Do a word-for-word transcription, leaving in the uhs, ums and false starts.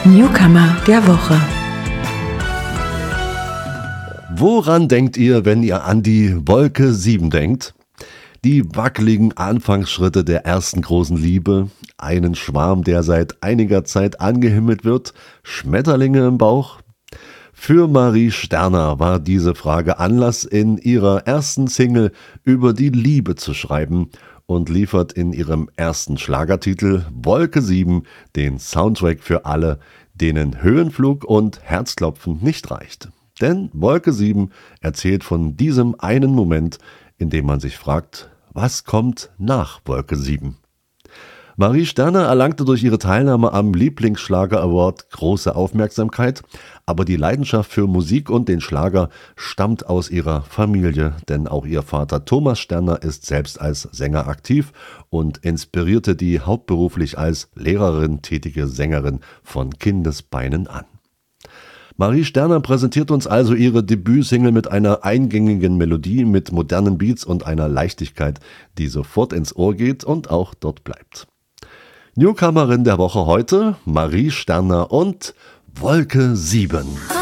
Newcomer der Woche. Woran denkt ihr, wenn ihr an die Wolke sieben denkt? Die wackeligen Anfangsschritte der ersten großen Liebe, einen Schwarm, der seit einiger Zeit angehimmelt wird, Schmetterlinge im Bauch? Für Marie Sterner war diese Frage Anlass, in ihrer ersten Single über die Liebe zu schreiben und liefert in ihrem ersten Schlagertitel Wolke sieben den Soundtrack für alle, denen Höhenflug und Herzklopfen nicht reicht. Denn Wolke sieben erzählt von diesem einen Moment, in dem man sich fragt, was kommt nach Wolke sieben? Marie Sterner erlangte durch ihre Teilnahme am Lieblingsschlager Award große Aufmerksamkeit, aber die Leidenschaft für Musik und den Schlager stammt aus ihrer Familie, denn auch ihr Vater Thomas Sterner ist selbst als Sänger aktiv und inspirierte die hauptberuflich als Lehrerin tätige Sängerin von Kindesbeinen an. Marie Sterner präsentiert uns also ihre Debütsingle mit einer eingängigen Melodie, mit modernen Beats und einer Leichtigkeit, die sofort ins Ohr geht und auch dort bleibt. Newcomerin der Woche heute, Marie Sterner und Wolke sieben.